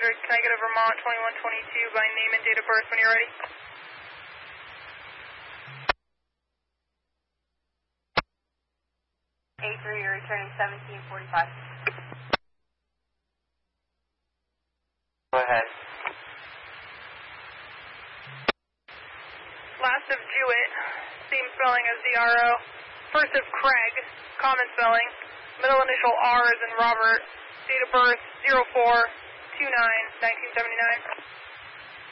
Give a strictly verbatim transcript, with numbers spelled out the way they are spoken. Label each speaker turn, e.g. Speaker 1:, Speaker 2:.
Speaker 1: hundred. Can I get a Vermont twenty-one twenty-two by name and date of birth when you're ready?
Speaker 2: A three, you're returning seventeen forty-five.
Speaker 3: Go ahead.
Speaker 1: Last of Jewett, same spelling as the R O. First of Craig, common spelling. Middle initial R as in Robert. Date of birth zero four two nine nineteen seventy-nine.